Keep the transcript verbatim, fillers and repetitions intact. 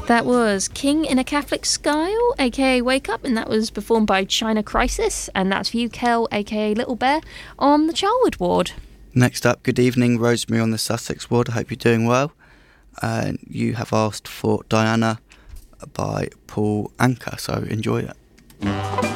That was King in a Catholic Style, aka Wake Up, and that was performed by China Crisis, and that's for you, Kel, aka Little Bear, on the Charwood ward. Next up, good evening, Rosemary on the Sussex ward. I hope you're doing well. Uh, you have asked for Diana by Paul Anka, so enjoy it.